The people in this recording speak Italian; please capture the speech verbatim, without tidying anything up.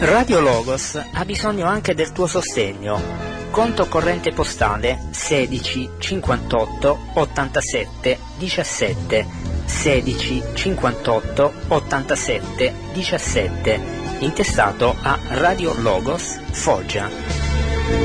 Radio Logos ha bisogno anche del tuo sostegno. Conto corrente postale sedici cinquantotto ottantasette diciassette sedici cinquantotto ottantasette diciassette, intestato a Radio Logos Foggia.